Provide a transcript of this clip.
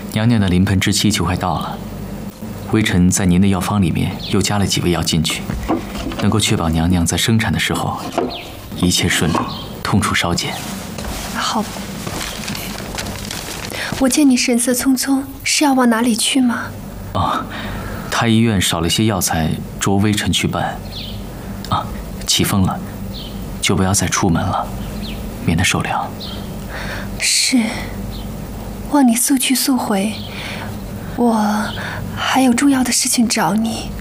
娘娘的临盆之期就快到了，微臣在您的药方里面又加了几味药进去，能够确保娘娘在生产的时候一切顺利，痛楚稍减。 好。我见你神色匆匆，是要往哪里去吗？ 哦，太医院少了些药材，着微臣去办。啊，起风了，就不要再出门了，免得受凉。 是，望你速去速回。我还有重要的事情找你。